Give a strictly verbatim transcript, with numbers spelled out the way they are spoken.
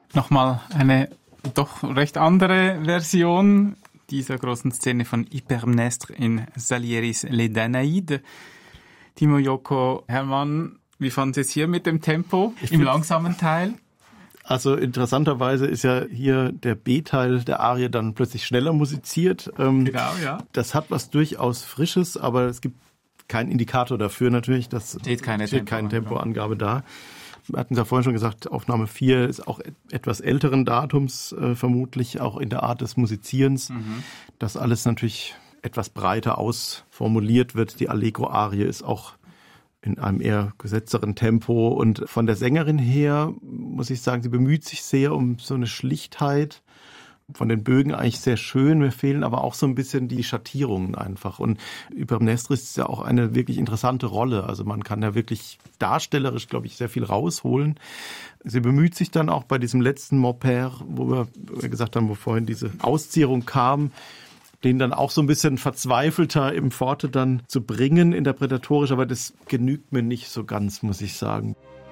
Nochmal eine doch recht andere Version dieser großen Szene von Hypermnestre in Salieris Les Danaïdes. Timo Joko, Hermann, wie fanden Sie es hier mit dem Tempo ich im langsamen Teil? Also interessanterweise ist ja hier der B-Teil der Arie dann plötzlich schneller musiziert. Ähm, genau, ja. Das hat was durchaus Frisches, aber es gibt keinen Indikator dafür natürlich. Das steht keine steht keine Tempoangabe da. Wir hatten es ja vorhin schon gesagt, Aufnahme vier ist auch etwas älteren Datums, äh, vermutlich auch in der Art des Musizierens. Mhm. Das alles natürlich etwas breiter ausformuliert wird. Die Allegro-Arie ist auch in einem eher gesetzteren Tempo. Und von der Sängerin her muss ich sagen, sie bemüht sich sehr um so eine Schlichtheit. Von den Bögen eigentlich sehr schön. Mir fehlen aber auch so ein bisschen die Schattierungen einfach. Und Hypermnestre ist ja auch eine wirklich interessante Rolle. Also man kann ja wirklich darstellerisch, glaube ich, sehr viel rausholen. Sie bemüht sich dann auch bei diesem letzten Maupère, wo wir gesagt haben, wo vorhin diese Auszierung kam, den dann auch so ein bisschen verzweifelter im Forte dann zu bringen, interpretatorisch. Aber das genügt mir nicht so ganz, muss ich sagen.